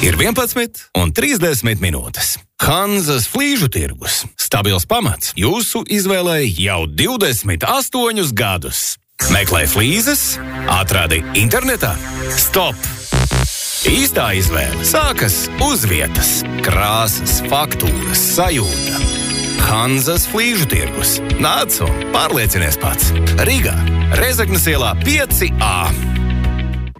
Ir 11:30 minūtes. Hanzas flīžu tirgus. Stabils pamats jūsu izvēlei jau 28 gadus. Meklē flīzes, atradi internetā. Stop! Īstā izvēle sākas uz vietas. Krāsas, faktūras, sajūta. Hanzas flīžu tirgus. Nāc un pārliecinies pats. Rīgā, Rezeknes ielā 5A.